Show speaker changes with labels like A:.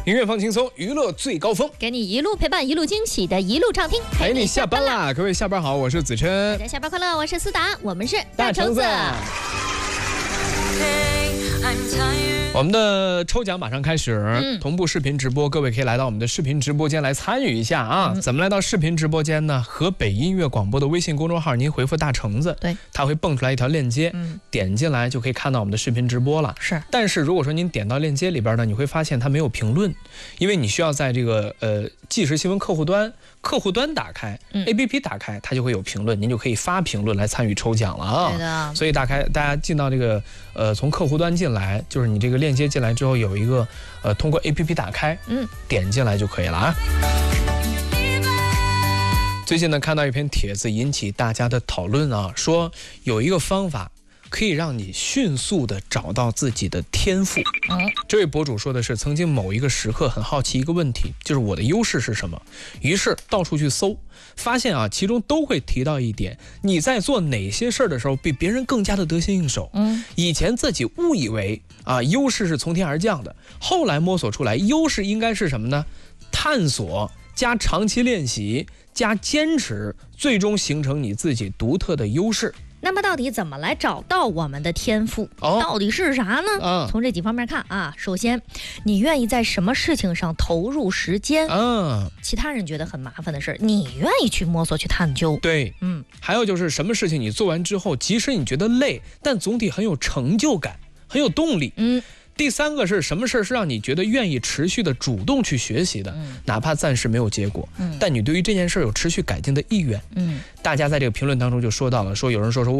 A: 音乐放轻松，娱乐最高峰，
B: 给你一路陪伴，一路惊喜的一路畅听，
A: 陪你下班啦！各位下班好，我是子琛，
B: 大家下班快乐，我是思达，我们是
A: 大橙子。我们的抽奖马上开始，同步视频直播，各位可以来到我们的视频直播间来参与一下啊！怎么来到视频直播间呢？河北音乐广播的微信公众号，您回复大橙子，
B: 对，
A: 它会蹦出来一条链接，点进来就可以看到我们的视频直播了。
B: 是，
A: 但是如果说您点到链接里边呢，你会发现它没有评论，因为你需要在这个即时新闻客户端打开，APP 打开，它就会有评论，您就可以发评论来参与抽奖了啊！
B: 对的，
A: 所以大家进到这个从客户端进来，就是你这个链接进来之后有一个通过 APP 打开，点进来就可以了啊。最近呢看到一篇帖子引起大家的讨论啊，说有一个方法可以让你迅速的找到自己的天赋。这位博主说的是，曾经某一个时刻很好奇一个问题，就是我的优势是什么？于是到处去搜，发现啊，其中都会提到一点，你在做哪些事儿的时候比别人更加的得心应手。以前自己误以为啊，优势是从天而降的，后来摸索出来，优势应该是什么呢？探索加长期练习加坚持，最终形成你自己独特的优势。
B: 那么到底怎么来找到我们的天赋？到底是啥呢？从这几方面看啊，首先，你愿意在什么事情上投入时间？其他人觉得很麻烦的事，你愿意去摸索去探究。
A: 对，还有就是什么事情你做完之后，即使你觉得累，但总体很有成就感，很有动力。第三个是什么事是让你觉得愿意持续的主动去学习的，哪怕暂时没有结果，但你对于这件事有持续改进的意愿。大家在这个评论当中就说到了，说有人说